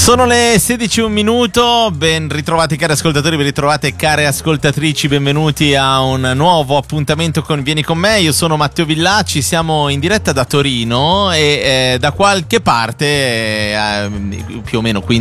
Sono le 16:01, ben ritrovati cari ascoltatori, ben ritrovate care ascoltatrici, benvenuti a un nuovo appuntamento con Vieni con me. Io sono Matteo Villacci, siamo in diretta da Torino e da qualche parte, più o meno